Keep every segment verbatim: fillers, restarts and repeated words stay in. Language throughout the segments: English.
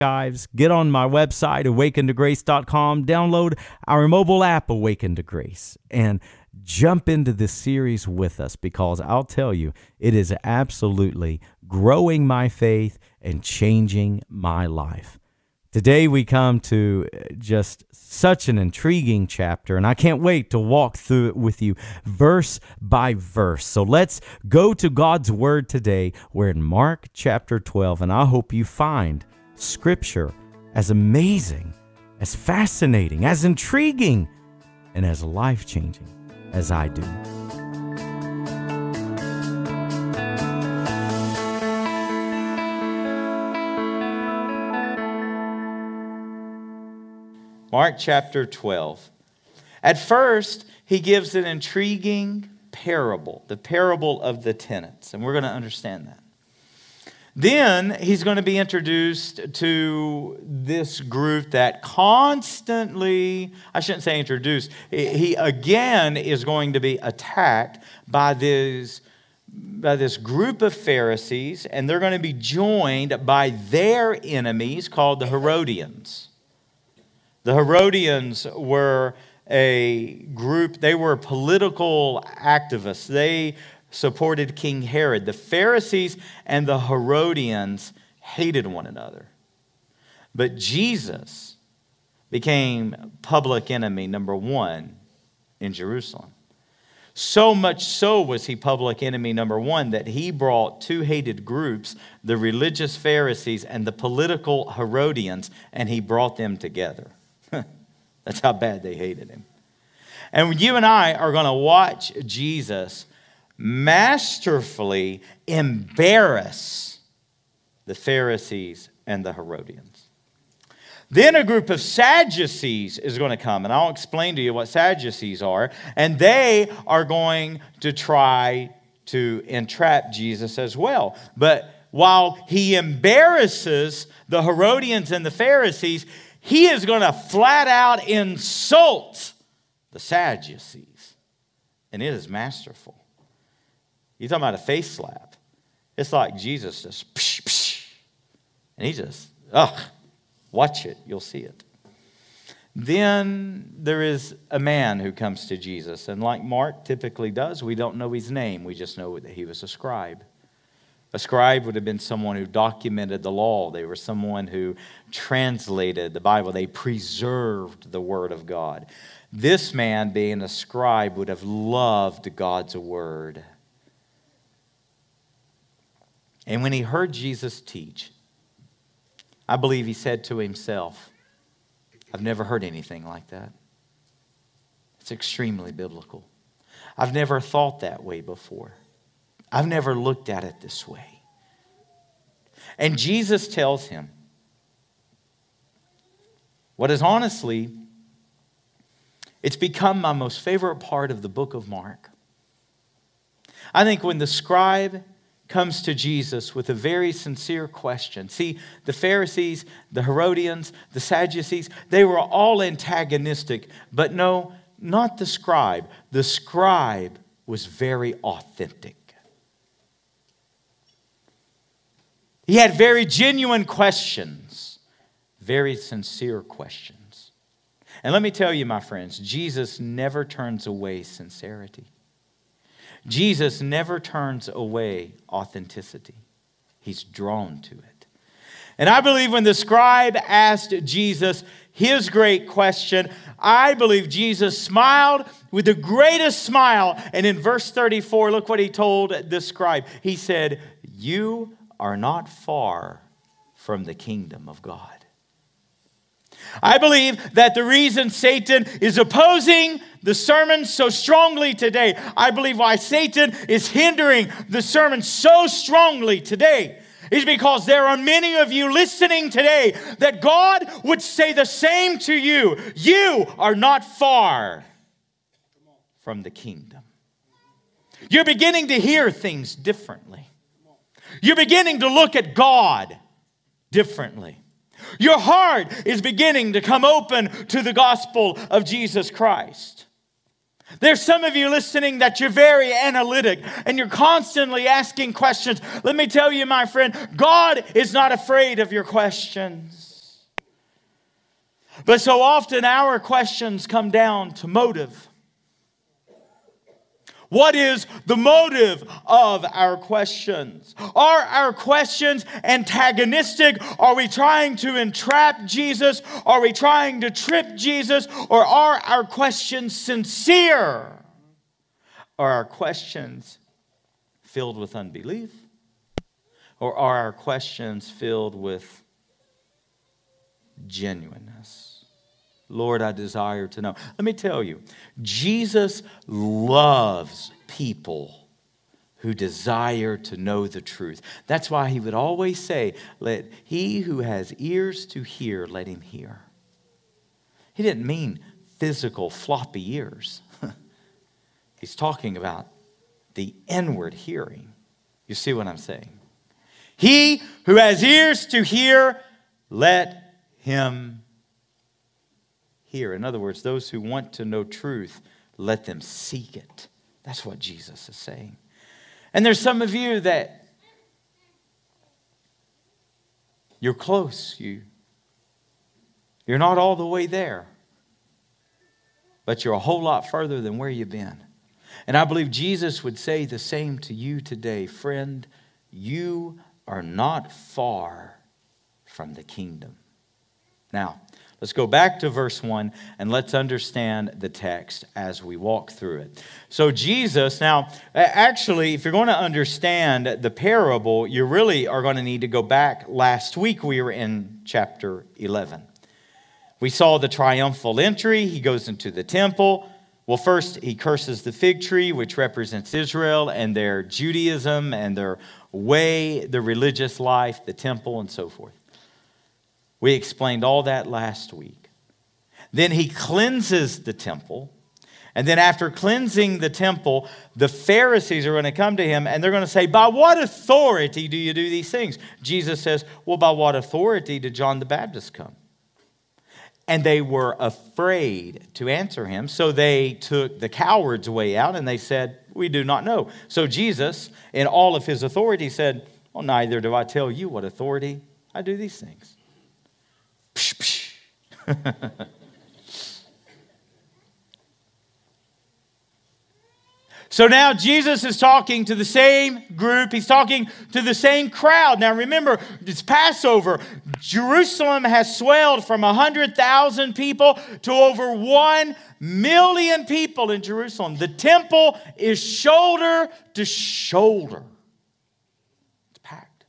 archives, get on my website, awaken to grace dot com, download our mobile app, Awaken to Grace, and jump into this series with us, because I'll tell you, it is absolutely growing my faith and changing my life. Today we come to just such an intriguing chapter, and I can't wait to walk through it with you verse by verse. So let's go to God's Word today. We're in Mark chapter twelve, and I hope you find Scripture as amazing, as fascinating, as intriguing, and as life-changing as I do. Mark chapter twelve. At first, he gives an intriguing parable, the parable of the tenants, and we're going to understand that. Then he's going to be introduced to this group that constantly, I shouldn't say introduced, he again is going to be attacked by this, by this group of Pharisees, and they're going to be joined by their enemies called the Herodians. The Herodians were a group, they were political activists. They supported King Herod. The Pharisees and the Herodians hated one another. But Jesus became public enemy number one in Jerusalem. So much so was he public enemy number one that he brought two hated groups, the religious Pharisees and the political Herodians, and he brought them together. That's how bad they hated him. And you and I are going to watch Jesus masterfully embarrass the Pharisees and the Herodians. Then a group of Sadducees is going to come, and I'll explain to you what Sadducees are, and they are going to try to entrap Jesus as well. But while he embarrasses the Herodians and the Pharisees, he is going to flat out insult the Sadducees. And it is masterful. You're talking about a face slap. It's like Jesus just, psh, psh, and he just, ugh, watch it, you'll see it. Then there is a man who comes to Jesus. And like Mark typically does, we don't know his name. We just know that he was a scribe. A scribe would have been someone who documented the law. They were someone who translated the Bible. They preserved the Word of God. This man, being a scribe, would have loved God's Word. And when he heard Jesus teach, I believe he said to himself, I've never heard anything like that. It's extremely biblical. I've never thought that way before. I've never looked at it this way. And Jesus tells him what is honestly, it's become my most favorite part of the book of Mark. I think when the scribe comes to Jesus with a very sincere question. See, the Pharisees, the Herodians, the Sadducees, they were all antagonistic. But no, not the scribe. The scribe was very authentic. He had very genuine questions, very sincere questions. And let me tell you, my friends, Jesus never turns away sincerity. Jesus never turns away authenticity. He's drawn to it. And I believe when the scribe asked Jesus his great question, I believe Jesus smiled with the greatest smile. And in verse thirty-four, look what he told the scribe. He said, "You are not far from the kingdom of God." I believe that the reason Satan is opposing the sermon so strongly today, I believe why Satan is hindering the sermon so strongly today, is because there are many of you listening today that God would say the same to you. You are not far from the kingdom. You're beginning to hear things differently. You're beginning to look at God differently. Your heart is beginning to come open to the gospel of Jesus Christ. There's some of you listening that you're very analytic and you're constantly asking questions. Let me tell you, my friend, God is not afraid of your questions. But so often our questions come down to motive. What is the motive of our questions? Are our questions antagonistic? Are we trying to entrap Jesus? Are we trying to trip Jesus? Or are our questions sincere? Are our questions filled with unbelief? Or are our questions filled with genuineness? Lord, I desire to know. Let me tell you, Jesus loves people who desire to know the truth. That's why he would always say, let he who has ears to hear, let him hear. He didn't mean physical floppy ears. He's talking about the inward hearing. You see what I'm saying? He who has ears to hear, let him hear. In other words, those who want to know truth, let them seek it. That's what Jesus is saying. And there's some of you that you're close. You, you're not all the way there, but you're a whole lot further than where you've been. And I believe Jesus would say the same to you today. Friend, you are not far from the kingdom. Now, let's go back to verse one and let's understand the text as we walk through it. So Jesus, now, actually, if you're going to understand the parable, you really are going to need to go back. Last week we were in chapter eleven. We saw the triumphal entry. He goes into the temple. Well, first he curses the fig tree, which represents Israel and their Judaism and their way, the religious life, the temple, and so forth. We explained all that last week. Then he cleanses the temple. And then after cleansing the temple, the Pharisees are going to come to him and they're going to say, by what authority do you do these things? Jesus says, well, by what authority did John the Baptist come? And they were afraid to answer him. So they took the coward's way out and they said, we do not know. So Jesus, in all of his authority, said, well, neither do I tell you what authority I do these things. Psh, psh. So now Jesus is talking to the same group. He's talking to the same crowd. Now remember, it's Passover. Jerusalem has swelled from one hundred thousand people to over one million people in Jerusalem. The temple is shoulder to shoulder. It's packed.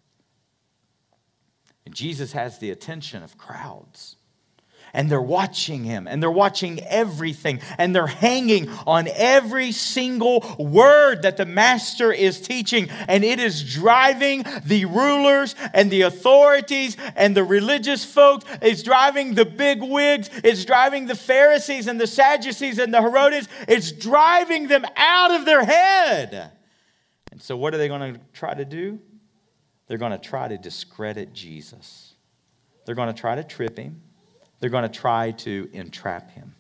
And Jesus has the attention of crowds. And they're watching him, and they're watching everything, and they're hanging on every single word that the master is teaching. And it is driving the rulers and the authorities and the religious folks. It's driving the big wigs. It's driving the Pharisees and the Sadducees and the Herodians. It's driving them out of their head. And so what are they going to try to do? They're going to try to discredit Jesus. They're going to try to trip him. They're going to try to entrap him.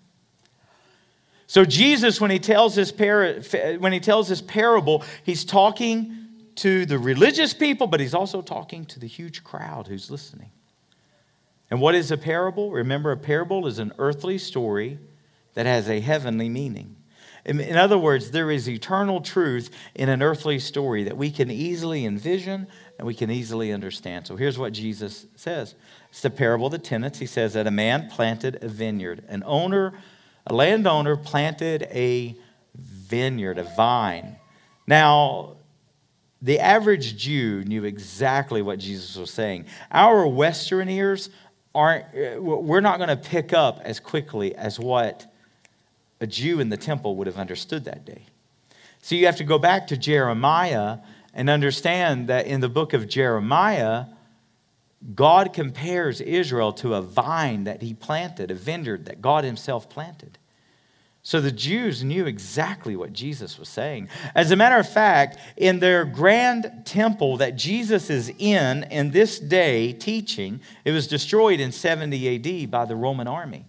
So Jesus, when he tells this par- when he tells this parable, he's talking to the religious people, but he's also talking to the huge crowd who's listening. And what is a parable? Remember, a parable is an earthly story that has a heavenly meaning. In, in other words, there is eternal truth in an earthly story that we can easily envision and we can easily understand. So here's what Jesus says. It's the parable of the tenants. He says that a man planted a vineyard. An owner, a landowner planted a vineyard, a vine. Now, the average Jew knew exactly what Jesus was saying. Our Western ears aren't, we're not going to pick up as quickly as what a Jew in the temple would have understood that day. So you have to go back to Jeremiah and understand that in the book of Jeremiah, God compares Israel to a vine that he planted, a vineyard that God himself planted. So the Jews knew exactly what Jesus was saying. As a matter of fact, in their grand temple that Jesus is in, in this day teaching, it was destroyed in seventy A D by the Roman army.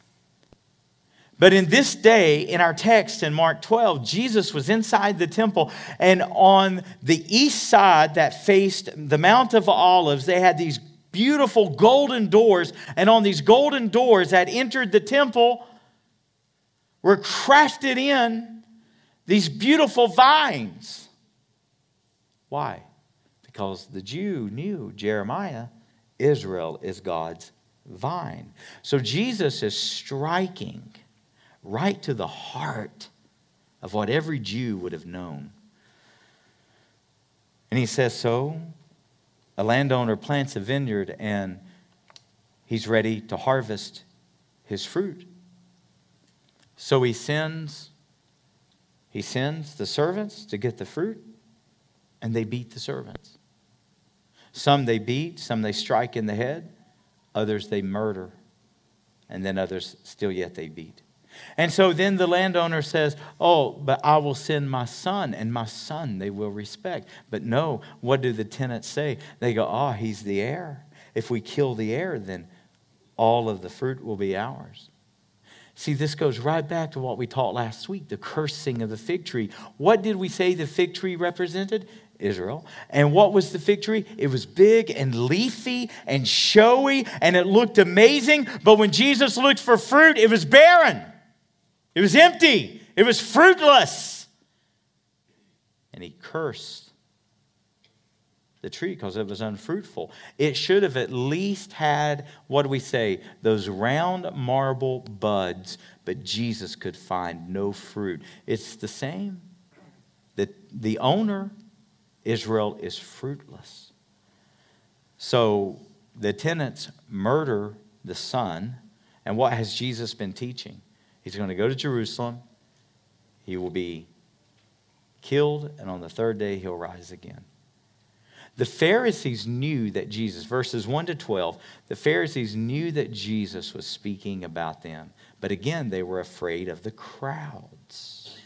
But in this day, in our text in Mark twelve, Jesus was inside the temple, and on the east side that faced the Mount of Olives, they had these beautiful golden doors. And on these golden doors that entered the temple were crafted in these beautiful vines. Why? Because the Jew knew, Jeremiah, Israel is God's vine. So Jesus is striking right to the heart of what every Jew would have known. And he says, so a landowner plants a vineyard and he's ready to harvest his fruit. So he sends, he sends the servants to get the fruit, and they beat the servants. Some they beat, some they strike in the head, others they murder, and then others still yet they beat. And so then the landowner says, oh, but I will send my son, and my son they will respect. But no, what do the tenants say? They go, oh, he's the heir. If we kill the heir, then all of the fruit will be ours. See, this goes right back to what we taught last week, the cursing of the fig tree. What did we say the fig tree represented? Israel. And what was the fig tree? It was big and leafy and showy, and it looked amazing. But when Jesus looked for fruit, it was barren. It was empty. It was fruitless. And he cursed the tree because it was unfruitful. It should have at least had, what do we say, those round marble buds, but Jesus could find no fruit. It's the same. The, the owner, Israel, is fruitless. So the tenants murder the son. And what has Jesus been teaching? He's going to go to Jerusalem. He will be killed, and on the third day he'll rise again. The Pharisees knew that Jesus, verses one to twelve, the Pharisees knew that Jesus was speaking about them. But again, they were afraid of the crowds.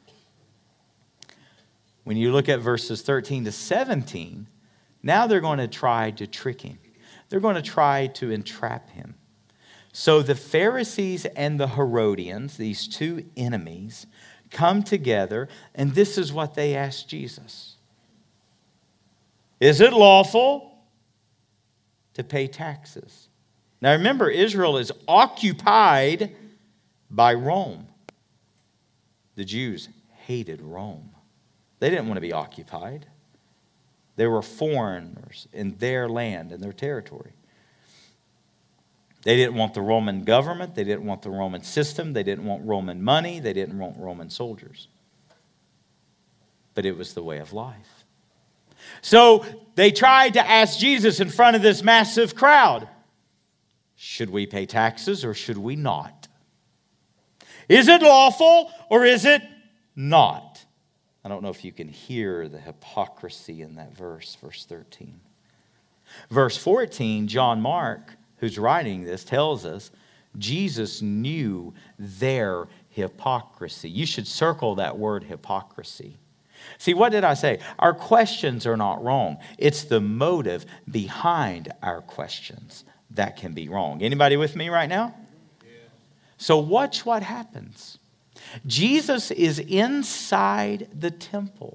When you look at verses thirteen to seventeen, now they're going to try to trick him. They're going to try to entrap him. So the Pharisees and the Herodians, these two enemies, come together, and this is what they ask Jesus. Is it lawful to pay taxes? Now remember, Israel is occupied by Rome. The Jews hated Rome. They didn't want to be occupied. They were foreigners in their land and their territory. They didn't want the Roman government. They didn't want the Roman system. They didn't want Roman money. They didn't want Roman soldiers. But it was the way of life. So they tried to ask Jesus in front of this massive crowd, should we pay taxes or should we not? Is it lawful or is it not? I don't know if you can hear the hypocrisy in that verse, verse thirteen. Verse fourteen, John Mark, who's writing this, tells us Jesus knew their hypocrisy. You should circle that word hypocrisy. See, what did I say? Our questions are not wrong. It's the motive behind our questions that can be wrong. Anybody with me right now? Yeah. So watch what happens. Jesus is inside the temple.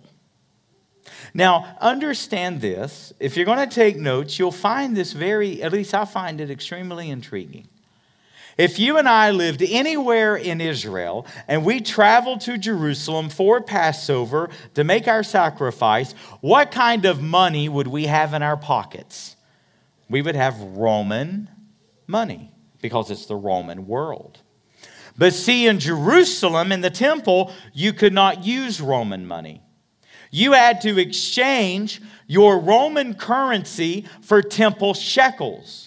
Now, understand this. If you're going to take notes, you'll find this very, at least I find it extremely intriguing. If you and I lived anywhere in Israel and we traveled to Jerusalem for Passover to make our sacrifice, what kind of money would we have in our pockets? We would have Roman money because it's the Roman world. But see, in Jerusalem, in the temple, you could not use Roman money. You had to exchange your Roman currency for temple shekels.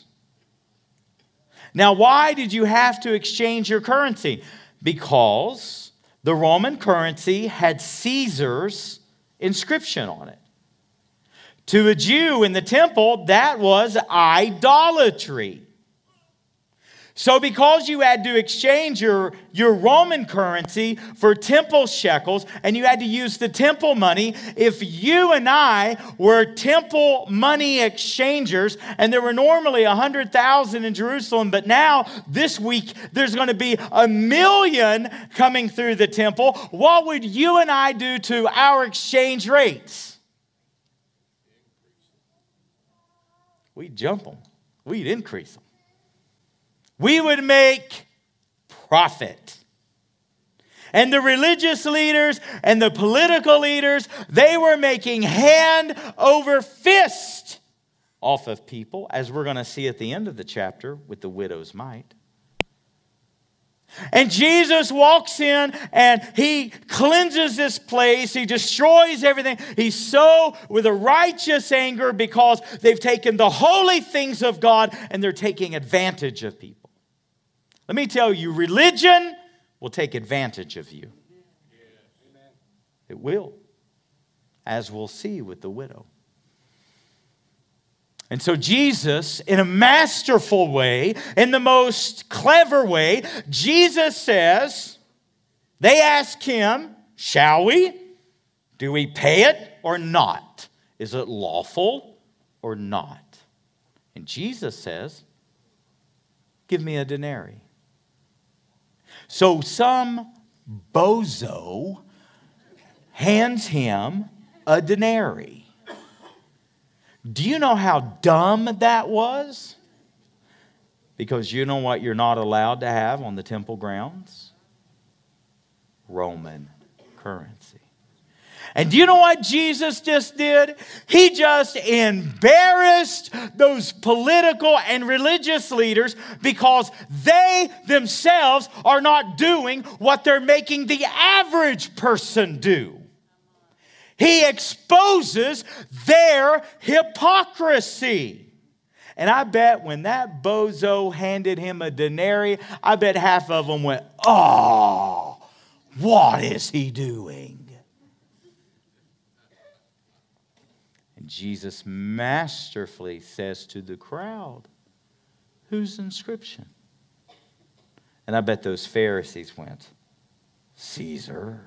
Now, why did you have to exchange your currency? Because the Roman currency had Caesar's inscription on it. To a Jew in the temple, that was idolatry. So because you had to exchange your, your Roman currency for temple shekels, and you had to use the temple money, if you and I were temple money exchangers, and there were normally one hundred thousand in Jerusalem, but now, this week, there's going to be a million coming through the temple, what would you and I do to our exchange rates? We'd jump them. we'd increase them. We would make profit. And the religious leaders and the political leaders, they were making hand over fist off of people, as we're going to see at the end of the chapter with the widow's mite. And Jesus walks in and he cleanses this place. He destroys everything. He's so with a righteous anger because they've taken the holy things of God and they're taking advantage of people. Let me tell you, religion will take advantage of you. It will, as we'll see with the widow. And so Jesus, in a masterful way, in the most clever way, Jesus says, they ask him, shall we? Do we pay it or not? Is it lawful or not? And Jesus says, give me a denarii. So some bozo hands him a denarii. Do you know how dumb that was? Because you know what you're not allowed to have on the temple grounds? Roman currency. And do you know what Jesus just did? He just embarrassed those political and religious leaders because they themselves are not doing what they're making the average person do. He exposes their hypocrisy. And I bet when that bozo handed him a denarii, I bet half of them went, oh, what is he doing? And Jesus masterfully says to the crowd, whose inscription? And I bet those Pharisees went, Caesar.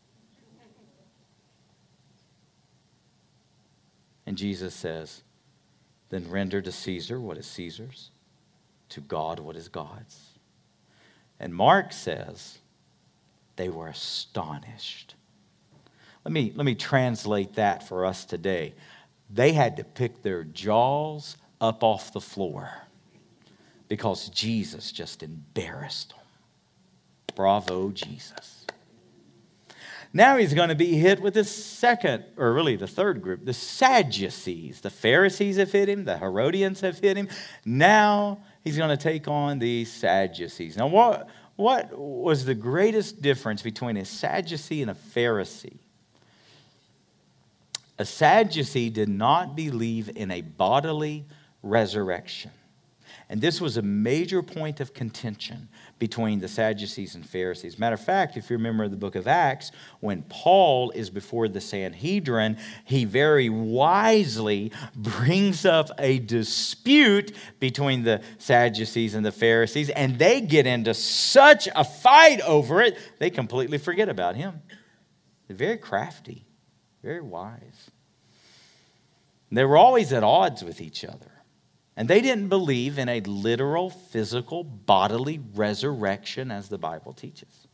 And Jesus says, then render to Caesar what is Caesar's, to God what is God's. And Mark says, they were astonished. Let me, let me translate that for us today. They had to pick their jaws up off the floor because Jesus just embarrassed them. Bravo, Jesus. Now he's going to be hit with the second, or really the third group, the Sadducees. The Pharisees have hit him. The Herodians have hit him. Now he's going to take on the Sadducees. Now what, what was the greatest difference between a Sadducee and a Pharisee? A Sadducee did not believe in a bodily resurrection. And this was a major point of contention between the Sadducees and Pharisees. Matter of fact, if you remember the book of Acts, when Paul is before the Sanhedrin, he very wisely brings up a dispute between the Sadducees and the Pharisees, and they get into such a fight over it, they completely forget about him. They're very crafty, very wise. They were always at odds with each other. And they didn't believe in a literal, physical, bodily resurrection as the Bible teaches.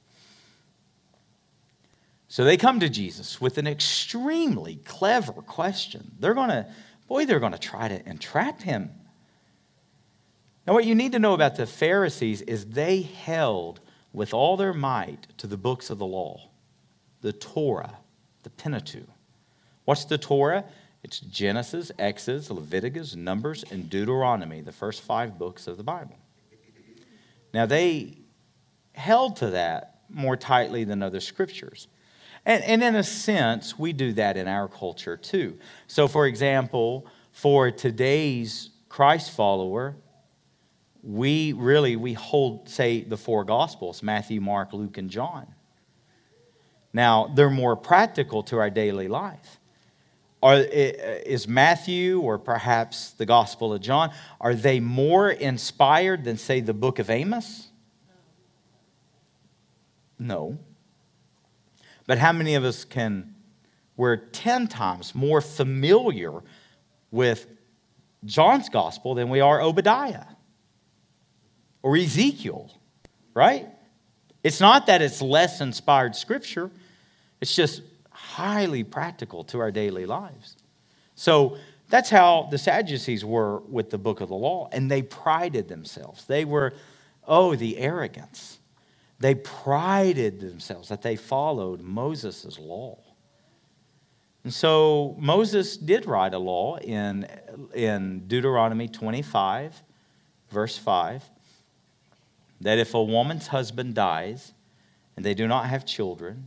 So they come to Jesus with an extremely clever question. They're going to, boy, they're going to try to entrap him. Now, what you need to know about the Pharisees is they held with all their might to the books of the law, the Torah, the Pentateuch. What's the Torah? It's Genesis, Exodus, Leviticus, Numbers, and Deuteronomy, the first five books of the Bible. Now, they held to that more tightly than other scriptures. And, and in a sense, we do that in our culture too. So, for example, for today's Christ follower, we really, we hold, say, the four Gospels, Matthew, Mark, Luke, and John. Now, they're more practical to our daily life. Are, is Matthew or perhaps the Gospel of John, are they more inspired than, say, the book of Amos? No. But how many of us can, we're ten times more familiar with John's Gospel than we are Obadiah or Ezekiel, right? It's not that it's less inspired scripture. It's just highly practical to our daily lives. So That's how the Sadducees were with the book of the law, and they prided themselves. They were, oh, the arrogance. They prided themselves that they followed Moses' law. And so Moses did write a law in, in Deuteronomy twenty-five, verse five, that if a woman's husband dies and they do not have children,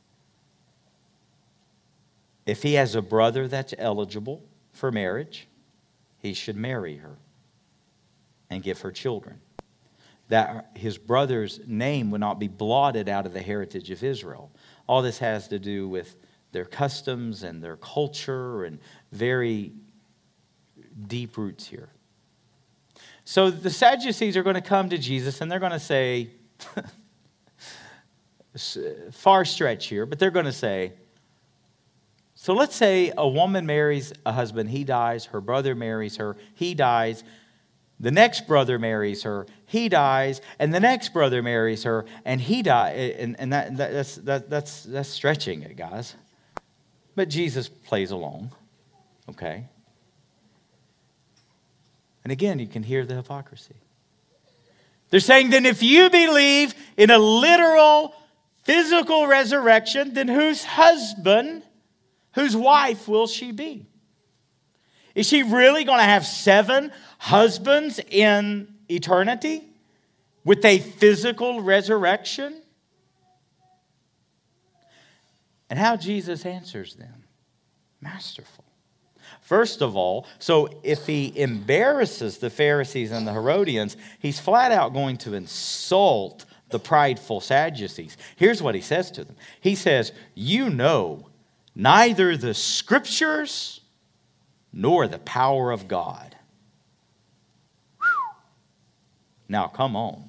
if he has a brother that's eligible for marriage, he should marry her and give her children. That his brother's name would not be blotted out of the heritage of Israel. All this has to do with their customs and their culture and very deep roots here. So the Sadducees are going to come to Jesus and they're going to say, far stretch here, but they're going to say, so let's say a woman marries a husband, he dies, her brother marries her, he dies, the next brother marries her, he dies, and the next brother marries her, and he dies, and, and that, that, that's, that, that's, that's stretching it, guys. But Jesus plays along, okay? And again, you can hear the hypocrisy. They're saying, then if you believe in a literal, physical resurrection, then whose husband, whose wife will she be? Is she really going to have seven husbands in eternity with a physical resurrection? And how Jesus answers them. Masterful. First of all, so if he embarrasses the Pharisees and the Herodians, he's flat out going to insult the prideful Sadducees. Here's what he says to them. He says, you know neither the Scriptures nor the power of God. Whew. Now, come on.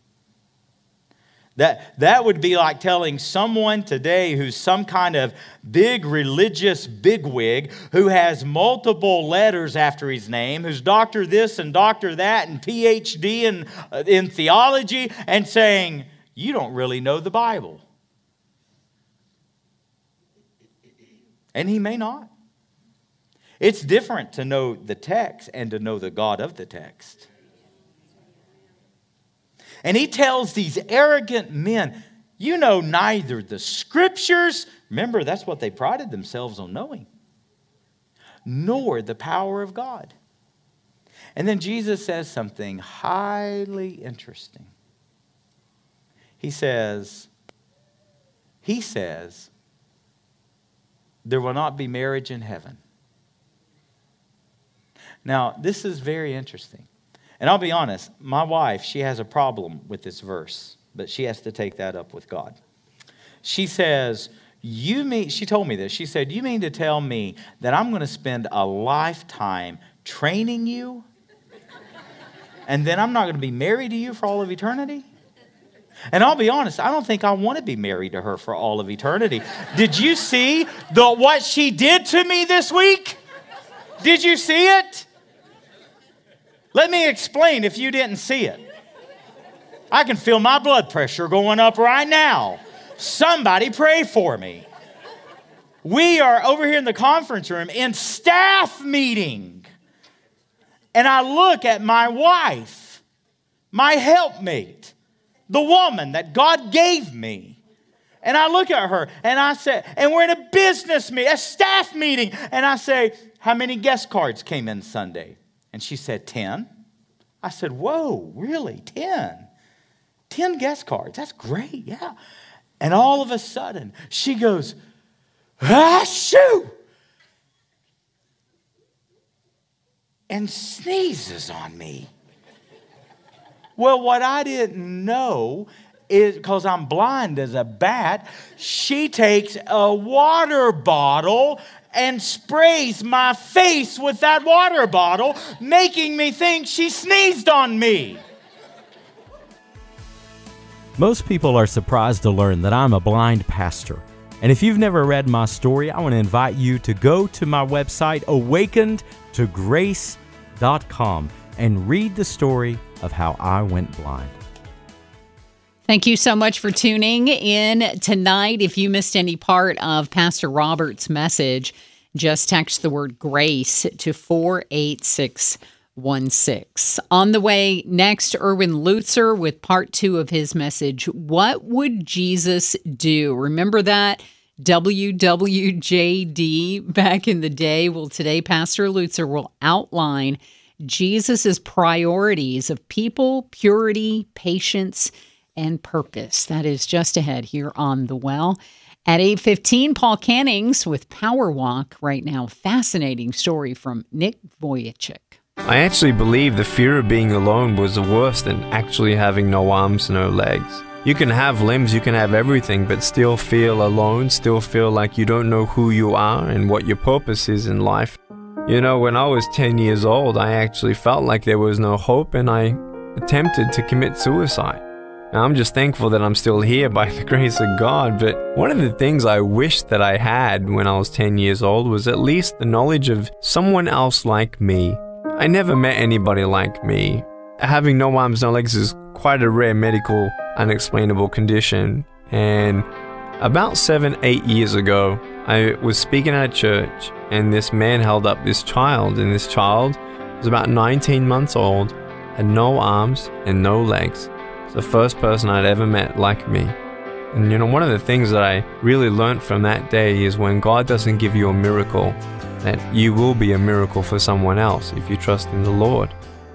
That, that would be like telling someone today who's some kind of big religious bigwig who has multiple letters after his name, who's doctor this and doctor that and P H D in, in theology, and saying, you don't really know the Bible. And he may not. It's different to know the text and to know the God of the text. And he tells these arrogant men, you know neither the Scriptures, remember that's what they prided themselves on knowing, nor the power of God. And then Jesus says something highly interesting. He says, he says, there will not be marriage in heaven. Now, this is very interesting. And I'll be honest, my wife, she has a problem with this verse, but she has to take that up with God. She says, you mean, she told me this, she said, you mean to tell me that I'm going to spend a lifetime training you, and then I'm not going to be married to you for all of eternity? And I'll be honest, I don't think I want to be married to her for all of eternity. Did you see the, what she did to me this week? Did you see it? Let me explain if you didn't see it. I can feel my blood pressure going up right now. Somebody pray for me. We are over here in the conference room in staff meeting. And I look at my wife, my helpmate, the woman that God gave me. And I look at her and I say, and we're in a business meeting, a staff meeting. And I say, how many guest cards came in Sunday? And she said, ten. I said, whoa, really, ten? ten guest cards, that's great, yeah. And all of a sudden, she goes, ah, shoo! And sneezes on me. Well, what I didn't know is, because I'm blind as a bat, she takes a water bottle and sprays my face with that water bottle, making me think she sneezed on me. Most people are surprised to learn that I'm a blind pastor. And if you've never read my story, I want to invite you to go to my website, awakened to grace dot com, and read the story of how I went blind. Thank you so much for tuning in tonight. If you missed any part of Pastor Robert's message, just text the word GRACE to four eight six one six. On the way, next, Erwin Lutzer with part two of his message, What Would Jesus Do? Remember that? W W J D back in the day. Well, today, Pastor Lutzer will outline Jesus' priorities of people, purity, patience, and purpose. That is just ahead here on The Well. At eight fifteen, Paul Cannings with Power Walk. Right now, fascinating story from Nick Vujicic. I actually believe the fear of being alone was worse than actually having no arms, no legs. You can have limbs, you can have everything, but still feel alone, still feel like you don't know who you are and what your purpose is in life. You know, when I was ten years old, I actually felt like there was no hope, and I attempted to commit suicide. Now, I'm just thankful that I'm still here by the grace of God, but one of the things I wished that I had when I was ten years old was at least the knowledge of someone else like me. I never met anybody like me. Having no arms, no legs is quite a rare medical, unexplainable condition, and about seven, eight years ago, I was speaking at a church, and this man held up this child, and this child was about nineteen months old, had no arms and no legs. It's the first person I'd ever met like me. And you know, one of the things that I really learned from that day is when God doesn't give you a miracle, that you will be a miracle for someone else if you trust in the Lord.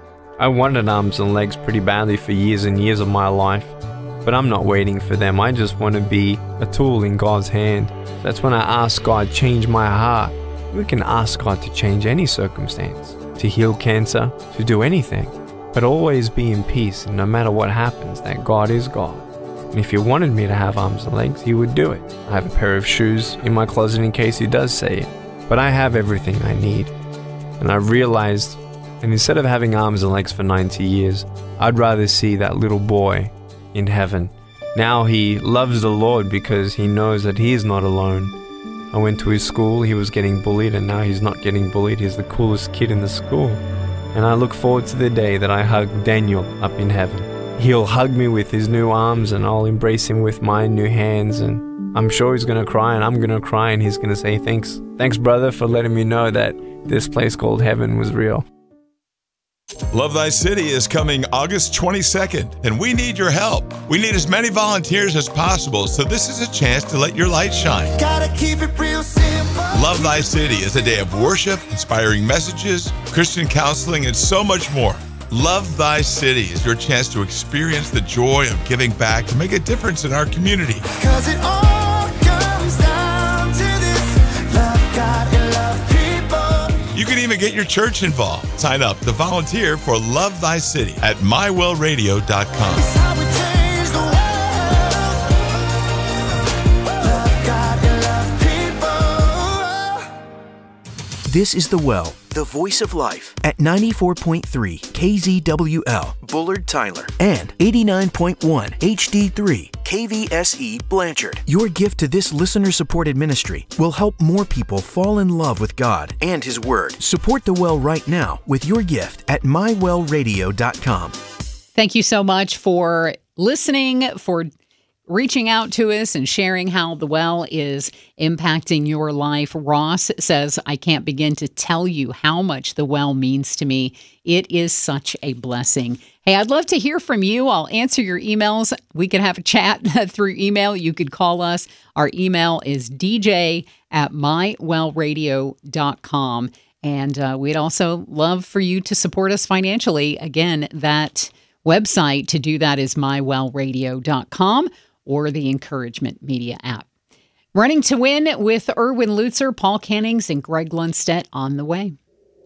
I wanted arms and legs pretty badly for years and years of my life, but I'm not waiting for them. I just want to be a tool in God's hand. That's when I ask God, change my heart. We can ask God to change any circumstance, to heal cancer, to do anything, but always be in peace, and no matter what happens, that God is God. And if He wanted me to have arms and legs, He would do it. I have a pair of shoes in my closet in case He does say it, but I have everything I need. And I realized, and instead of having arms and legs for ninety years, I'd rather see that little boy in heaven. Now he loves the Lord because he knows that he is not alone. I went to his school, he was getting bullied, and now he's not getting bullied. He's the coolest kid in the school. And I look forward to the day that I hug Daniel up in heaven. He'll hug me with his new arms, and I'll embrace him with my new hands, and I'm sure he's going to cry, and I'm going to cry, and he's going to say, thanks, thanks brother, for letting me know that this place called heaven was real. Love Thy City is coming August twenty-second, and we need your help. We need as many volunteers as possible, so this is a chance to let your light shine. Gotta keep it real simple. Love Thy City is a day of worship, inspiring messages, Christian counseling, and so much more. Love Thy City is your chance to experience the joy of giving back to make a difference in our community. 'Cause it all comes down to this, love God and love people. You can even get your church involved. Sign up to volunteer for Love Thy City at my well radio dot com. This is The Well, the voice of life, at ninety-four point three K Z W L, Bullard, Tyler, and eighty-nine point one H D three K V S E, Blanchard. Your gift to this listener-supported ministry will help more people fall in love with God and His Word. Support The Well right now with your gift at my well radio dot com. Thank you so much for listening, for reaching out to us and sharing how The Well is impacting your life. Ross says, I can't begin to tell you how much The Well means to me. It is such a blessing. Hey, I'd love to hear from you. I'll answer your emails. We could have a chat through email. You could call us. Our email is d j at my well radio dot com. And uh, we'd also love for you to support us financially. Again, that website to do that is my well radio dot com. or the Encouragement Media app. Running to Win with Erwin Lutzer, Paul Cannings, and Greg Lundstedt on the way.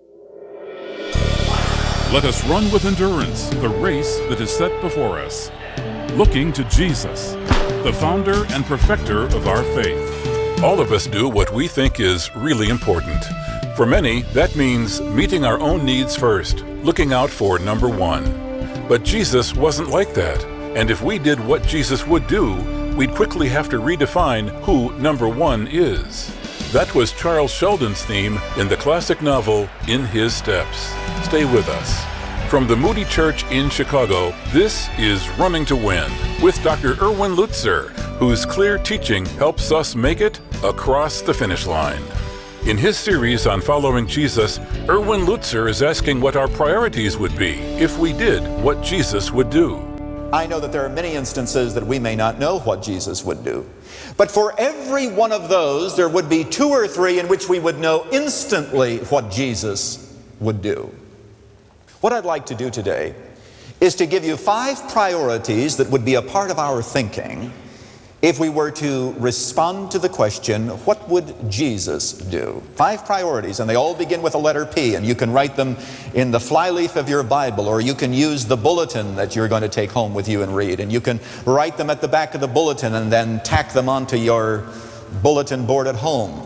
Let us run with endurance the race that is set before us, looking to Jesus, the founder and perfecter of our faith. All of us do what we think is really important. For many, that means meeting our own needs first, looking out for number one. But Jesus wasn't like that. And if we did what Jesus would do, we'd quickly have to redefine who number one is. That was Charles Sheldon's theme in the classic novel In His Steps. Stay with us. From the Moody Church in Chicago, this is Running to Win with Doctor Erwin Lutzer, whose clear teaching helps us make it across the finish line. In his series on following Jesus, Erwin Lutzer is asking what our priorities would be if we did what Jesus would do. I know that there are many instances that we may not know what Jesus would do. But for every one of those, there would be two or three in which we would know instantly what Jesus would do. What I'd like to do today is to give you five priorities that would be a part of our thinking if we were to respond to the question, what would Jesus do? Five priorities, and they all begin with the letter P, and you can write them in the flyleaf of your Bible, or you can use the bulletin that you're going to take home with you and read, and you can write them at the back of the bulletin and then tack them onto your bulletin board at home.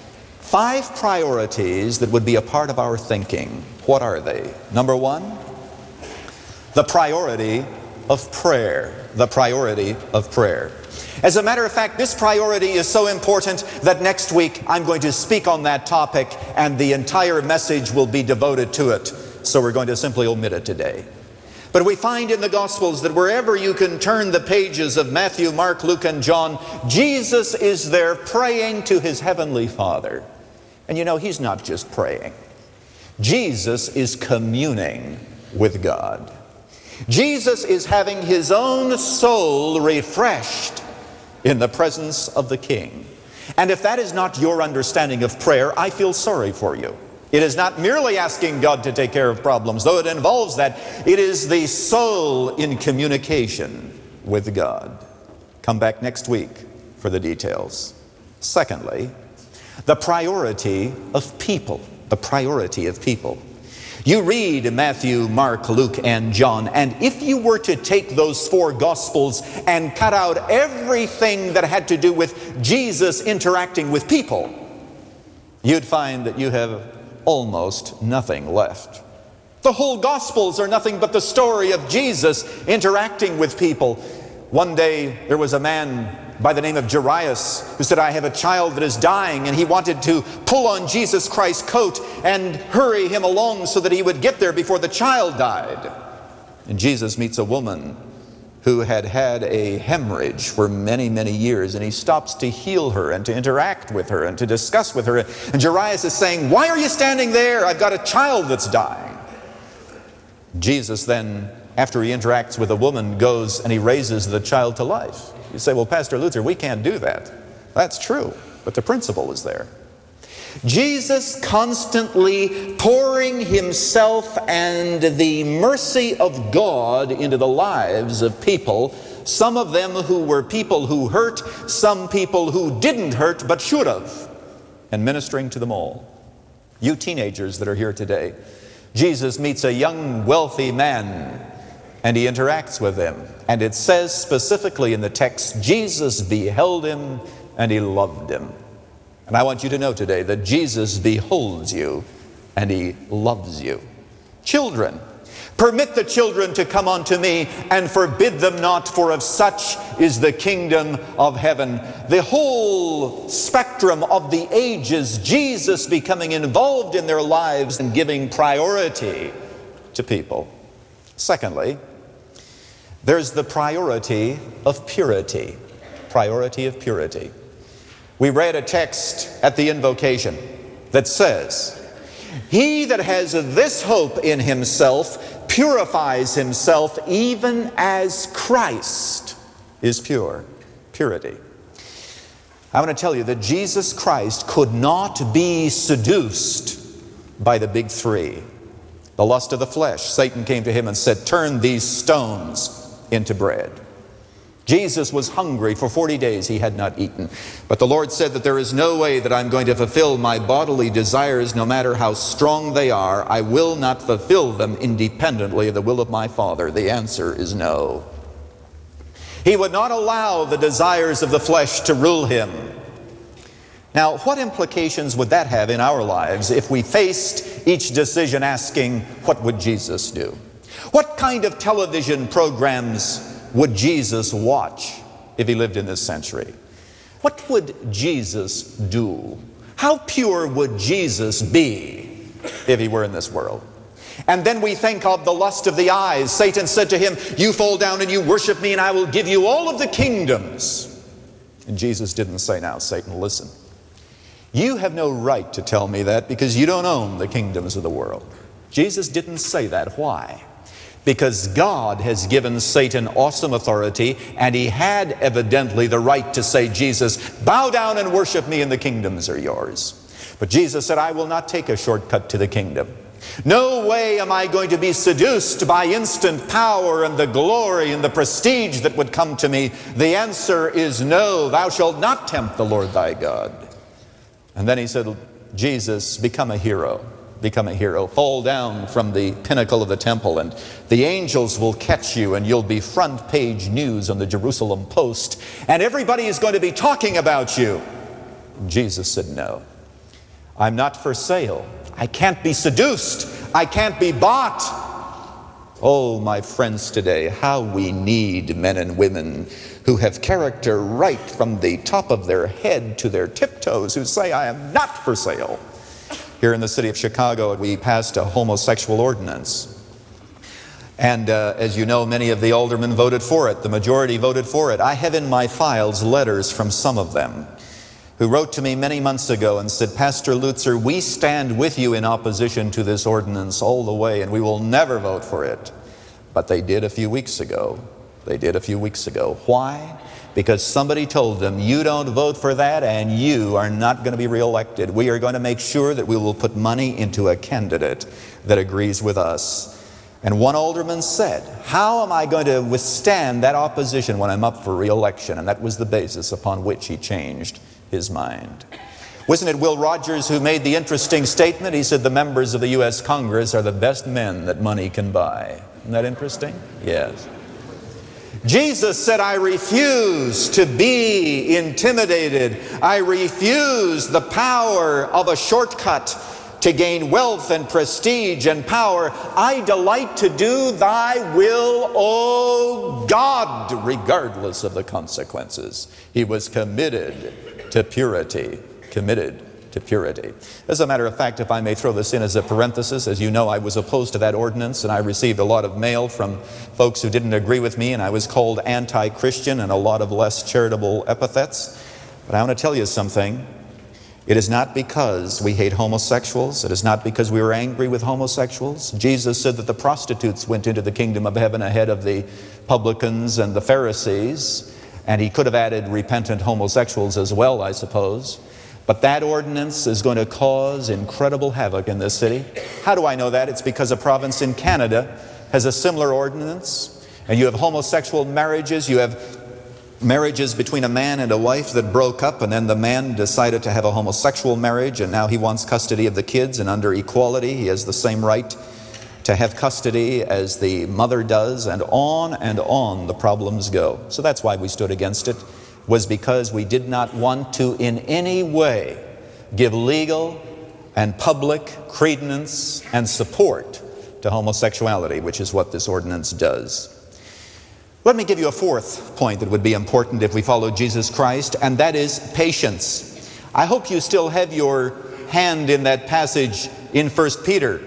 Five priorities that would be a part of our thinking. What are they? Number one, the priority of prayer. The priority of prayer. As a matter of fact, this priority is so important that next week I'm going to speak on that topic and the entire message will be devoted to it. So we're going to simply omit it today. But we find in the Gospels that wherever you can turn the pages of Matthew, Mark, Luke, and John, Jesus is there praying to his heavenly Father. And you know, he's not just praying. Jesus is communing with God. Jesus is having his own soul refreshed in the presence of the King. And if that is not your understanding of prayer, I feel sorry for you. It is not merely asking God to take care of problems, though it involves that. It is the soul in communication with God. Come back next week for the details. Secondly, the priority of people. The priority of people. You read Matthew, Mark, Luke, and John, and if you were to take those four Gospels and cut out everything that had to do with Jesus interacting with people, you'd find that you have almost nothing left. The whole Gospels are nothing but the story of Jesus interacting with people. One day there was a man by the name of Jairus who said, I have a child that is dying, and he wanted to pull on Jesus Christ's coat and hurry him along so that he would get there before the child died. And Jesus meets a woman who had had a hemorrhage for many, many years, and he stops to heal her and to interact with her and to discuss with her. And Jairus is saying, why are you standing there? I've got a child that's dying. Jesus then, after he interacts with a woman, goes and he raises the child to life. You say, well, Pastor Luther, we can't do that. That's true, but the principle is there. Jesus constantly pouring himself and the mercy of God into the lives of people, some of them who were people who hurt, some people who didn't hurt but should have, and ministering to them all. You teenagers that are here today, Jesus meets a young, wealthy man, and he interacts with him. And it says specifically in the text, Jesus beheld him and he loved him. And I want you to know today that Jesus beholds you and he loves you. Children, permit the children to come unto me, and forbid them not, for of such is the kingdom of heaven. The whole spectrum of the ages, Jesus becoming involved in their lives and giving priority to people. Secondly, there's the priority of purity. Priority of purity. We read a text at the invocation that says, he that has this hope in himself purifies himself even as Christ is pure. Purity. I want to tell you that Jesus Christ could not be seduced by the big three. The lust of the flesh. Satan came to him and said, turn these stones into bread. Jesus was hungry for forty days. He had not eaten. But the Lord said that there is no way that I'm going to fulfill my bodily desires, no matter how strong they are. I will not fulfill them independently of the will of my Father. The answer is no. He would not allow the desires of the flesh to rule him. Now, what implications would that have in our lives if we faced each decision asking, what would Jesus do? What kind of television programs would Jesus watch if he lived in this century? What would Jesus do? How pure would Jesus be if he were in this world? And then we think of the lust of the eyes. Satan said to him, you fall down and you worship me, and I will give you all of the kingdoms. And Jesus didn't say, now, Satan, listen. You have no right to tell me that because you don't own the kingdoms of the world. Jesus didn't say that. Why? Because God has given Satan awesome authority, and he had evidently the right to say, Jesus, bow down and worship me and the kingdoms are yours. But Jesus said, I will not take a shortcut to the kingdom. No way am I going to be seduced by instant power and the glory and the prestige that would come to me. The answer is no. Thou shalt not tempt the Lord thy God. And then he said, Jesus, become a hero. Become a hero. Fall down from the pinnacle of the temple, and the angels will catch you, and you'll be front page news on the Jerusalem Post, and everybody is going to be talking about you. Jesus said, no. I'm not for sale. I can't be seduced. I can't be bought. Oh, my friends today, how we need men and women who have character right from the top of their head to their tiptoes, who say, I am not for sale. Here in the city of Chicago, we passed a homosexual ordinance. And uh, as you know, many of the aldermen voted for it. The majority voted for it. I have in my files letters from some of them who wrote to me many months ago and said, Pastor Lutzer, we stand with you in opposition to this ordinance all the way, and we will never vote for it. But they did a few weeks ago. They did a few weeks ago. Why? Because somebody told them, you don't vote for that and you are not going to be reelected. We are going to make sure that we will put money into a candidate that agrees with us. And one alderman said, how am I going to withstand that opposition when I'm up for reelection? And that was the basis upon which he changed his mind. Wasn't it Will Rogers who made the interesting statement? He said the members of the U S Congress are the best men that money can buy. Isn't that interesting? Yes. Jesus said, I refuse to be intimidated. I refuse the power of a shortcut to gain wealth and prestige and power. I delight to do thy will, O God, regardless of the consequences. He was committed to purity, committed to purity. As a matter of fact, if I may throw this in as a parenthesis, as you know, I was opposed to that ordinance, and I received a lot of mail from folks who didn't agree with me, and I was called anti-Christian and a lot of less charitable epithets. But I want to tell you something. It is not because we hate homosexuals. It is not because we were angry with homosexuals. Jesus said that the prostitutes went into the kingdom of heaven ahead of the publicans and the Pharisees, and he could have added repentant homosexuals as well, I suppose. But that ordinance is going to cause incredible havoc in this city. How do I know that? It's because a province in Canada has a similar ordinance. And you have homosexual marriages. You have marriages between a man and a wife that broke up, and then the man decided to have a homosexual marriage, and now he wants custody of the kids, and under equality he has the same right to have custody as the mother does, and on and on the problems go. So that's why we stood against it. Was because we did not want to in any way give legal and public credence and support to homosexuality, which is what this ordinance does. Let me give you a fourth point that would be important if we follow Jesus Christ, and that is patience. I hope you still have your hand in that passage in First Peter,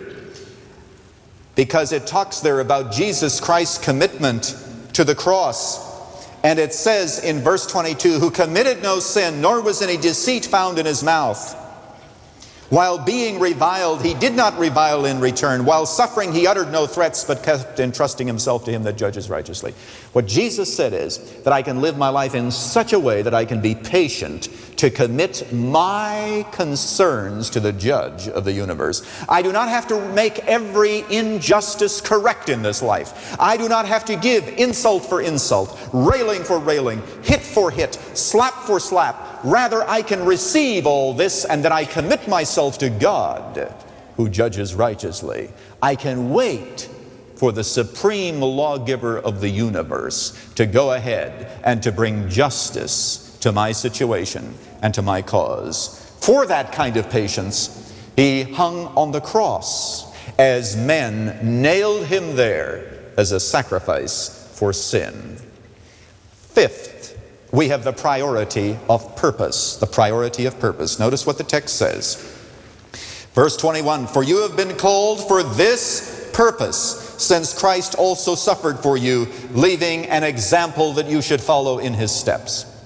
because it talks there about Jesus Christ's commitment to the cross. And it says in verse twenty-two, who committed no sin, nor was any deceit found in his mouth. While being reviled, he did not revile in return. While suffering, he uttered no threats, but kept entrusting himself to him that judges righteously. What Jesus said is that I can live my life in such a way that I can be patient to commit my concerns to the judge of the universe. I do not have to make every injustice correct in this life. I do not have to give insult for insult, railing for railing, hit for hit, slap for slap. Rather, I can receive all this, and then I commit myself to God, who judges righteously. I can wait for the supreme lawgiver of the universe to go ahead and to bring justice to my situation and to my cause. For that kind of patience, he hung on the cross as men nailed him there as a sacrifice for sin. Fifth, we have the priority of purpose. The priority of purpose. Notice what the text says. Verse twenty-one, for you have been called for this purpose, since Christ also suffered for you, leaving an example that you should follow in his steps.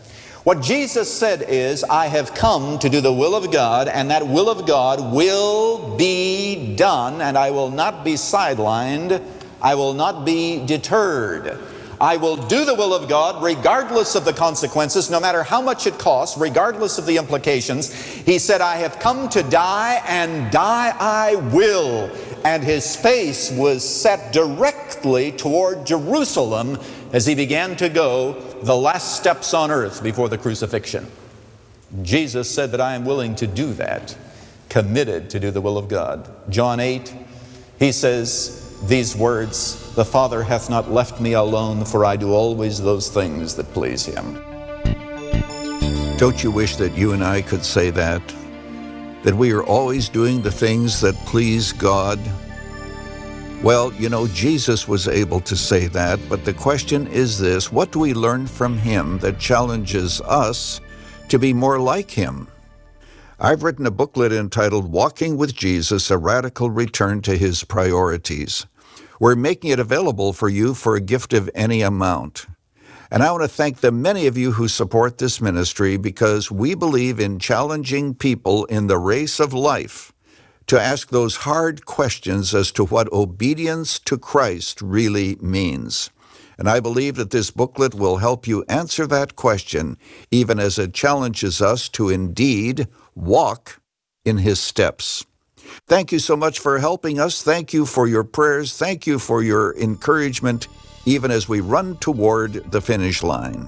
What Jesus said is, I have come to do the will of God, and that will of God will be done, and I will not be sidelined. I will not be deterred. I will do the will of God regardless of the consequences, no matter how much it costs, regardless of the implications. He said, I have come to die, and die I will. And his face was set directly toward Jerusalem as he began to go the last steps on earth before the crucifixion. Jesus said that I am willing to do that, committed to do the will of God. John eight, he says these words, the Father hath not left me alone, for I do always those things that please him. Don't you wish that you and I could say that? That we are always doing the things that please God? Well, you know, Jesus was able to say that, but the question is this: what do we learn from him that challenges us to be more like him? I've written a booklet entitled Walking with Jesus, A Radical Return to His Priorities. We're making it available for you for a gift of any amount. And I want to thank the many of you who support this ministry, because we believe in challenging people in the race of life to ask those hard questions as to what obedience to Christ really means. And I believe that this booklet will help you answer that question, even as it challenges us to indeed walk in his steps. Thank you so much for helping us. Thank you for your prayers. Thank you for your encouragement, even as we run toward the finish line.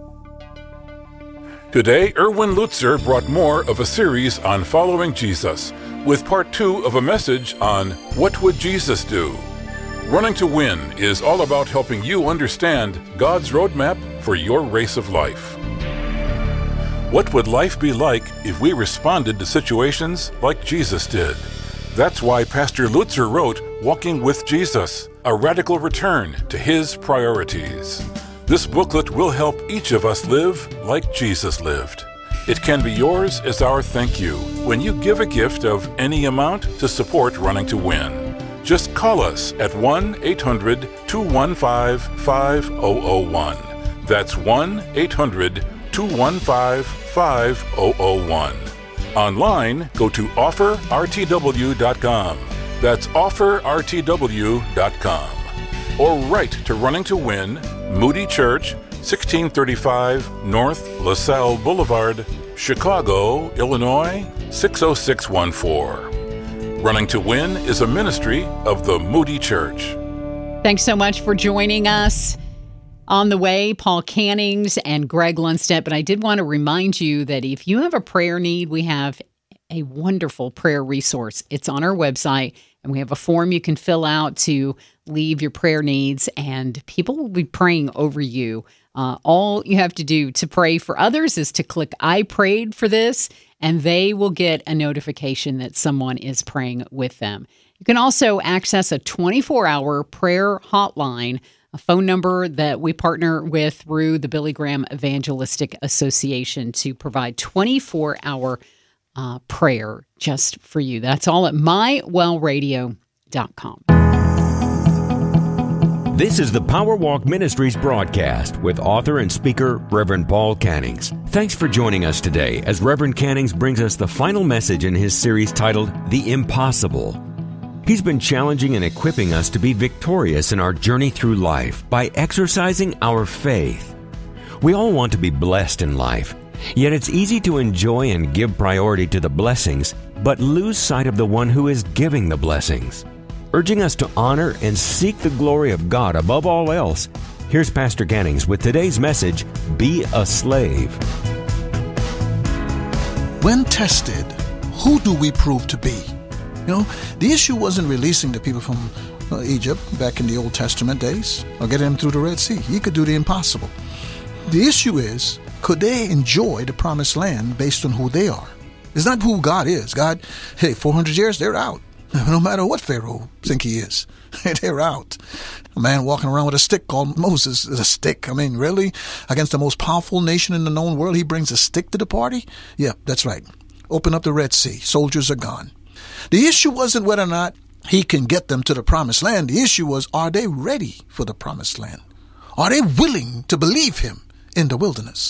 Today, Erwin Lutzer brought more of a series on following Jesus, with part two of a message on What Would Jesus Do? Running to Win is all about helping you understand God's roadmap for your race of life. What would life be like if we responded to situations like Jesus did? That's why Pastor Lutzer wrote Walking with Jesus, A Radical Return to His Priorities. This booklet will help each of us live like Jesus lived. It can be yours as our thank you when you give a gift of any amount to support Running to Win. Just call us at one eight hundred two one five five zero zero one. That's one eight hundred two one five five zero zero one. Online, go to offer r t w dot com. That's offer r t w dot com. Or write to Running to Win, Moody Church, sixteen thirty-five North LaSalle Boulevard, Chicago, Illinois, six oh six one four. Running to Win is a ministry of the Moody Church. Thanks so much for joining us. On the way, Paul Cannings and Greg Lundstedt. But I did want to remind you that if you have a prayer need, we have a wonderful prayer resource. It's on our website, and we have a form you can fill out to leave your prayer needs, and people will be praying over you. Uh, all you have to do to pray for others is to click I prayed for this, and they will get a notification that someone is praying with them. You can also access a twenty-four hour prayer hotline, a phone number that we partner with through the Billy Graham Evangelistic Association to provide twenty-four hour uh, prayer just for you. That's all at my well radio dot com. This is the Power Walk Ministries broadcast with author and speaker Reverend Paul Cannings. Thanks for joining us today as Reverend Cannings brings us the final message in his series titled The Impossible. He's been challenging and equipping us to be victorious in our journey through life by exercising our faith. We all want to be blessed in life, yet it's easy to enjoy and give priority to the blessings, but lose sight of the one who is giving the blessings. Urging us to honor and seek the glory of God above all else, here's Pastor Cannings with today's message, Be a Slave. When tested, who do we prove to be? You know, the issue wasn't releasing the people from uh, Egypt back in the Old Testament days or getting them through the Red Sea. He could do the impossible. The issue is, could they enjoy the promised land based on who they are? It's not who God is. God, hey, four hundred years, they're out. No matter what Pharaoh think he is, they're out. A man walking around with a stick called Moses is a stick. I mean, really? Against the most powerful nation in the known world, he brings a stick to the party? Yeah, that's right. Open up the Red Sea. Soldiers are gone. The issue wasn't whether or not he can get them to the promised land. The issue was, are they ready for the promised land? Are they willing to believe him in the wilderness?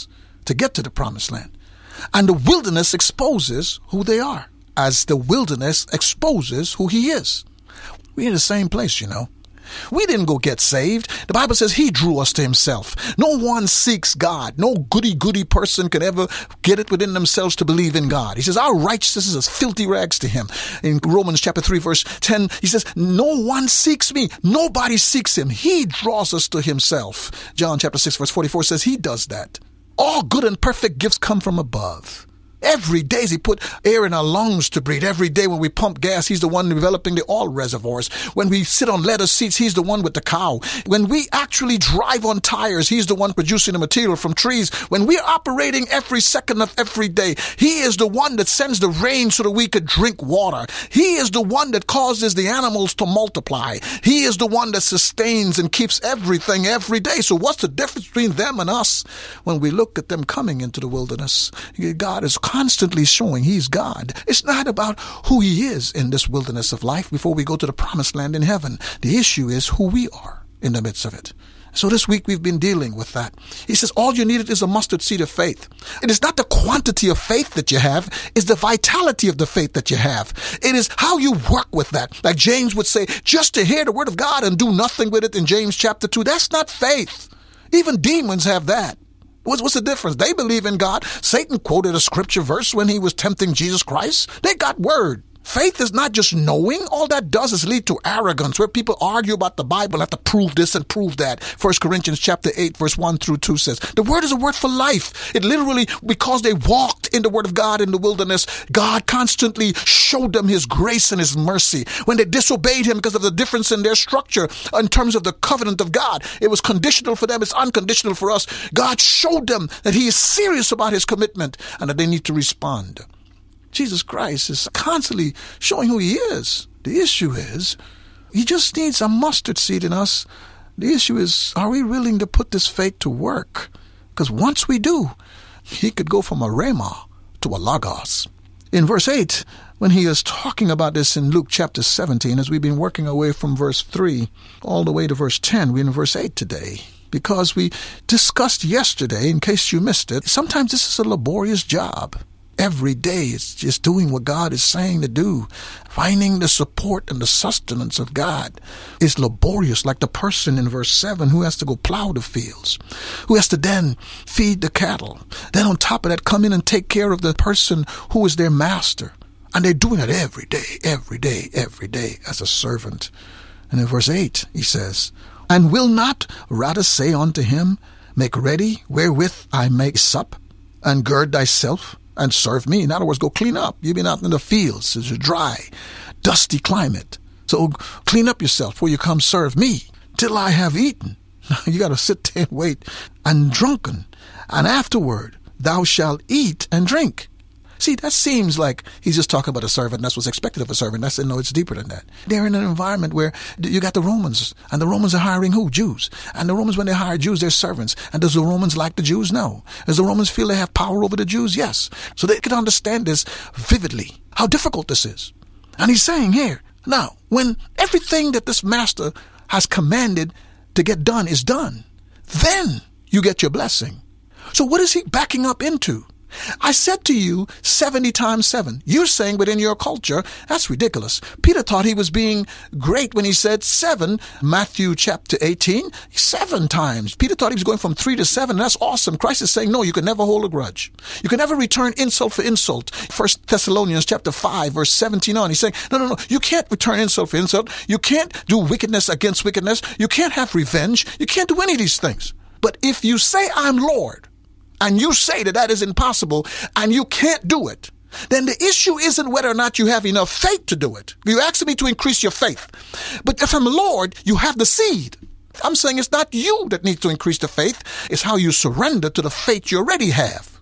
to get to the promised land. And the wilderness exposes who they are, as the wilderness exposes who he is. We're in the same place, you know. We didn't go get saved. The Bible says he drew us to himself. No one seeks God. No goody-goody person can ever get it within themselves to believe in God. He says our righteousness is as filthy rags to him. In Romans chapter three, verse ten, he says, no one seeks me. Nobody seeks him. He draws us to himself. John chapter six, verse forty-four says he does that. All good and perfect gifts come from above. Every day he put air in our lungs to breathe. Every day when we pump gas, he's the one developing the oil reservoirs. When we sit on leather seats, he's the one with the cow. When we actually drive on tires, he's the one producing the material from trees. When we're operating every second of every day, he is the one that sends the rain so that we could drink water. He is the one that causes the animals to multiply. He is the one that sustains and keeps everything every day. So what's the difference between them and us? When we look at them coming into the wilderness, God is constantly showing he's God. It's not about who he is in this wilderness of life before we go to the promised land in heaven. The issue is who we are in the midst of it. So this week we've been dealing with that. He says all you needed is a mustard seed of faith. It is not the quantity of faith that you have, it's the vitality of the faith that you have. It is how you work with that. Like James would say, just to hear the word of God and do nothing with it in James chapter two, that's not faith. Even demons have that. What's, what's the difference? They believe in God. Satan quoted a scripture verse when he was tempting Jesus Christ. They got word. Faith is not just knowing. All that does is lead to arrogance, where people argue about the Bible, have to prove this and prove that. First Corinthians chapter eight, verse one through two says, the word is a word for life. It literally, because they walked in the word of God in the wilderness, God constantly showed them his grace and his mercy. When they disobeyed him because of the difference in their structure in terms of the covenant of God, it was conditional for them, it's unconditional for us. God showed them that he is serious about his commitment and that they need to respond. Jesus Christ is constantly showing who he is. The issue is, he just needs a mustard seed in us. The issue is, are we willing to put this faith to work? Because once we do, he could go from a rhema to a logos. In verse eight, when he is talking about this in Luke chapter seventeen, as we've been working our way from verse three all the way to verse ten, we're in verse eight today. Because we discussed yesterday, in case you missed it, sometimes this is a laborious job. Every day it's just doing what God is saying to do. Finding the support and the sustenance of God is laborious, like the person in verse seven who has to go plow the fields, who has to then feed the cattle. Then on top of that, come in and take care of the person who is their master. And they're doing it every day, every day, every day as a servant. And in verse eight, he says, and will not rather say unto him, make ready wherewith I may sup, and gird thyself, and serve me. In other words, go clean up. You've been out in the fields. It's a dry, dusty climate. So clean up yourself before you come serve me till I have eaten. You got to sit there and wait. And drunken. And afterward, thou shalt eat and drink. See, that seems like he's just talking about a servant. That's what's expected of a servant. I said, no, it's deeper than that. They're in an environment where you got the Romans, and the Romans are hiring who? Jews. And the Romans, when they hire Jews, they're servants. And does the Romans like the Jews? No. Does the Romans feel they have power over the Jews? Yes. So they can understand this vividly, how difficult this is. And he's saying here, now, when everything that this master has commanded to get done is done, then you get your blessing. So what is he backing up into? I said to you seventy times seven. You're saying within your culture, that's ridiculous. Peter thought he was being great when he said seven, Matthew chapter eighteen, seven times. Peter thought he was going from three to seven. That's awesome. Christ is saying, no, you can never hold a grudge. You can never return insult for insult. First Thessalonians chapter five, verse seventeen on. He's saying, no, no, no, you can't return insult for insult. You can't do wickedness against wickedness. You can't have revenge. You can't do any of these things. But if you say, I'm Lord, and you say that that is impossible, and you can't do it, then the issue isn't whether or not you have enough faith to do it. You asked me to increase your faith. But if I'm Lord, you have the seed. I'm saying it's not you that needs to increase the faith. It's how you surrender to the faith you already have.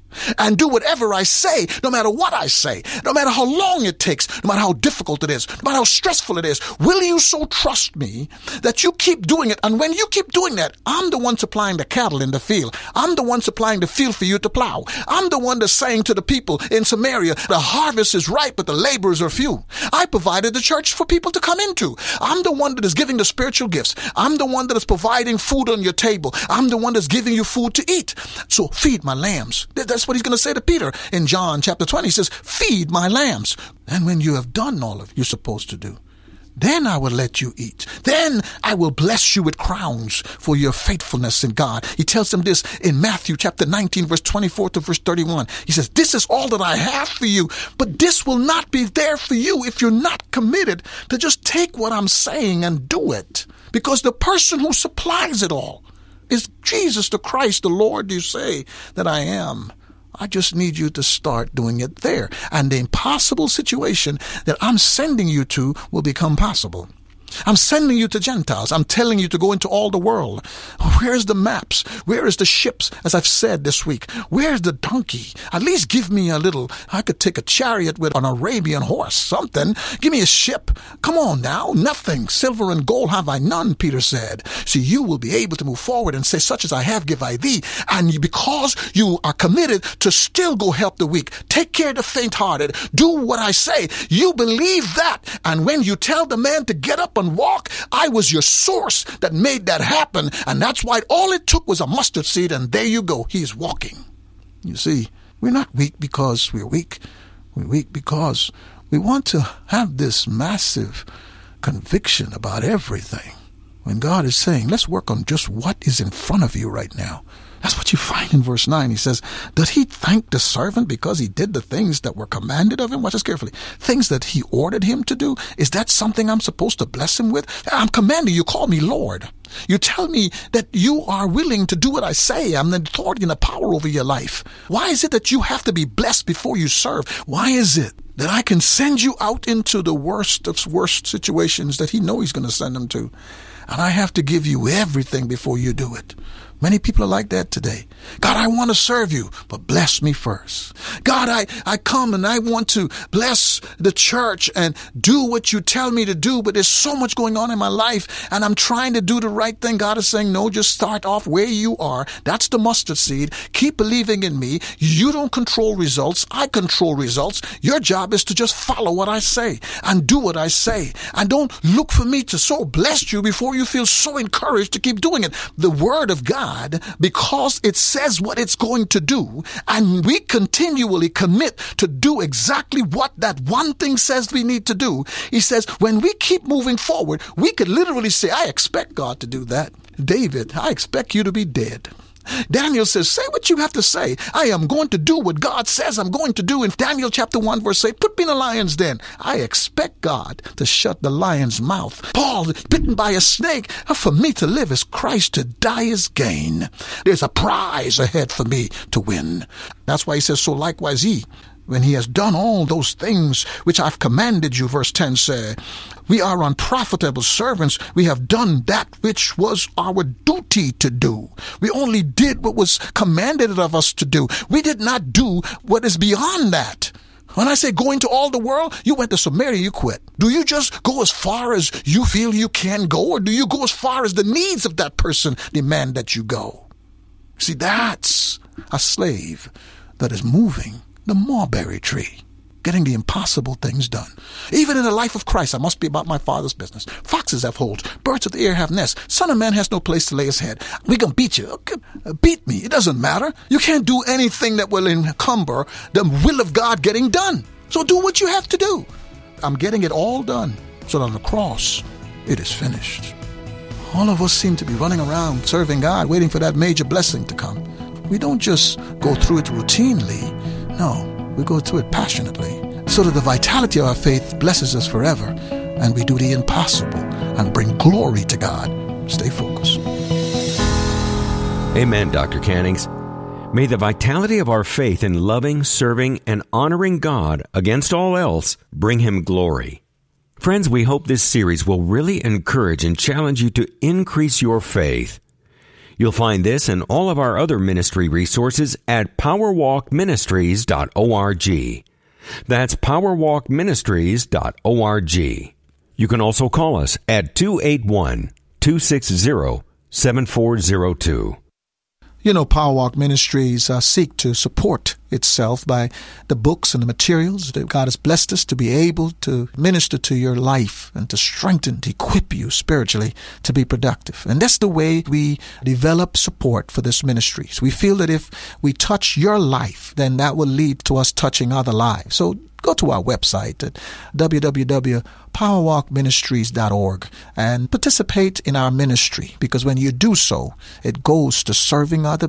and do whatever I say, no matter what I say, no matter how long it takes, no matter how difficult it is, no matter how stressful it is, will you so trust me that you keep doing it? And when you keep doing that, I'm the one supplying the cattle in the field. I'm the one supplying the field for you to plow. I'm the one that's saying to the people in Samaria, the harvest is ripe, but the laborers are few. I provided the church for people to come into. I'm the one that is giving the spiritual gifts. I'm the one that is providing food on your table. I'm the one that's giving you food to eat. So feed my lambs. That's what he's going to say to Peter in John chapter twenty. He says, feed my lambs. And when you have done all of you're supposed to do, then I will let you eat. Then I will bless you with crowns for your faithfulness in God. He tells them this in Matthew chapter nineteen, verse twenty-four to verse thirty-one. He says, this is all that I have for you, but this will not be there for you if you're not committed to just take what I'm saying and do it. Because the person who supplies it all is Jesus the Christ, the Lord you say that I am. I just need you to start doing it there. And the impossible situation that I'm sending you to will become possible. I'm sending you to Gentiles. I'm telling you to go into all the world. Where's the maps? Where is the ships, as I've said this week? Where's the donkey? At least give me a little, I could take a chariot with an Arabian horse, something. Give me a ship. Come on now. Nothing. Silver and gold have I none, Peter said. So you will be able to move forward and say, such as I have give I thee. And because you are committed to still go help the weak, take care of the faint-hearted, do what I say, you believe that. And when you tell the man to get up and walk, I was your source that made that happen. And that's why all it took was a mustard seed, and there you go. He's walking. You see, we're not weak because we're weak. We're weak because we want to have this massive conviction about everything. When God is saying, let's work on just what is in front of you right now. That's what you find in verse nine. He says, did he thank the servant because he did the things that were commanded of him? Watch this carefully. Things that he ordered him to do. Is that something I'm supposed to bless him with? I'm commanding you. Call me Lord. You tell me that you are willing to do what I say. I'm the authority and the power over your life. Why is it that you have to be blessed before you serve? Why is it that I can send you out into the worst of worst situations that he knows he's going to send them to? And I have to give you everything before you do it. Many people are like that today. God, I want to serve you, but bless me first. God, I, I come and I want to bless the church and do what you tell me to do, but there's so much going on in my life and I'm trying to do the right thing. God is saying, no, just start off where you are. That's the mustard seed. Keep believing in me. You don't control results. I control results. Your job is to just follow what I say and do what I say. And don't look for me to so bless you before you feel so encouraged to keep doing it. The word of God, because it says what it's going to do, and we continually commit to do exactly what that one thing says we need to do. He says, when we keep moving forward, we could literally say, I expect God to do that. David, I expect you to be dead. Daniel says, say what you have to say. I am going to do what God says I'm going to do. In Daniel chapter one, verse eight, put me in a lion's den. I expect God to shut the lion's mouth. Paul, bitten by a snake. For me to live is Christ, to die is gain. There's a prize ahead for me to win. That's why he says, so likewise ye, when he has done all those things which I've commanded you, verse ten says, we are unprofitable servants. We have done that which was our duty to do. We only did what was commanded of us to do. We did not do what is beyond that. When I say go into all the world, you went to Samaria, you quit. Do you just go as far as you feel you can go, or do you go as far as the needs of that person demand that you go? See, that's a slave that is moving the mulberry tree, getting the impossible things done. Even in the life of Christ, I must be about my Father's business. Foxes have holes, birds of the air have nests. Son of man has no place to lay his head. We're going to beat you. Okay, beat me. It doesn't matter. You can't do anything that will encumber the will of God getting done. So do what you have to do. I'm getting it all done so that on the cross, it is finished. All of us seem to be running around serving God, waiting for that major blessing to come. We don't just go through it routinely. No, we go through it passionately, so that the vitality of our faith blesses us forever, and we do the impossible and bring glory to God. Stay focused. Amen, Doctor Cannings. May the vitality of our faith in loving, serving, and honoring God against all else bring Him glory. Friends, we hope this series will really encourage and challenge you to increase your faith. You'll find this and all of our other ministry resources at power walk ministries dot org. That's power walk ministries dot org. You can also call us at two eight one, two six zero, seven four zero two. You know, Powerwalk Ministries uh, seek to support itself by the books and the materials that God has blessed us to be able to minister to your life and to strengthen, to equip you spiritually to be productive. And that's the way we develop support for this ministry. So we feel that if we touch your life, then that will lead to us touching other lives. So go to our website at w w w dot power walk ministries dot org and participate in our ministry, because when you do so, it goes to serving other